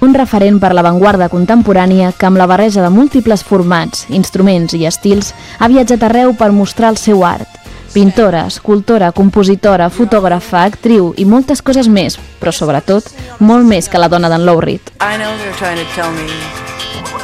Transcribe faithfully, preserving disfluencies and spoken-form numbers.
un referent per l'avantguarda contemporània que amb la barreja de múltiples formats, instruments i estils ha viatjat arreu per mostrar el seu art. Pintora, escultora, compositora, fotògrafa, actriu i moltes coses més, però sobretot molt més que la dona d'en Lou Reed. I know they're trying to tell me